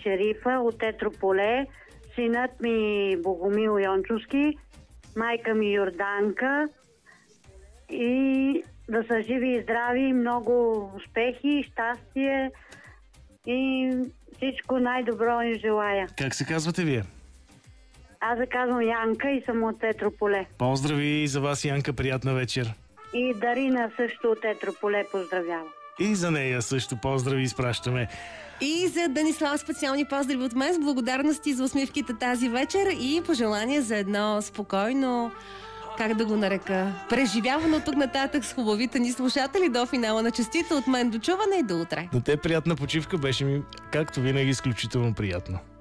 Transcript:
Шерифа от Етрополе, синът ми Богомил Йончовски, майка ми Йорданка и да са живи и здрави, много успехи, щастие и всичко най-добро им желая. Как се казвате вие? Аз се казвам Янка и съм от Етрополе. Поздрави за вас, Янка, приятна вечер. И Дарина също от Етрополе поздравява. И за нея също поздрави изпращаме. И за Данислав специални поздрави от мен с благодарности за усмивките тази вечер и пожелание за едно спокойно, как да го нарека, преживяване от тук нататък с хубавите ни слушатели до финала на честита. От мен до чуване и до утре. На те приятна почивка, беше ми както винаги изключително приятно.